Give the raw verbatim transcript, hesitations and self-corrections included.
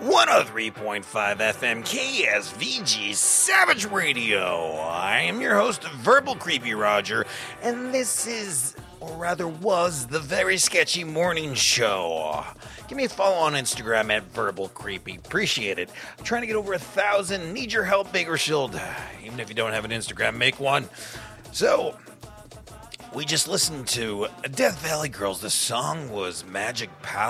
one oh three point five F M K S V G Savage Radio. I am your host, Verbal Creepy Roger, and this is, or rather was, the Very Sketchy Morning Show. Give me a follow on Instagram at Verbal Creepy. Appreciate it. I'm trying to get over a thousand. Need your help, Bakersfield. Even if you don't have an Instagram, make one. So, we just listened to Death Valley Girls. The song was Magic Power.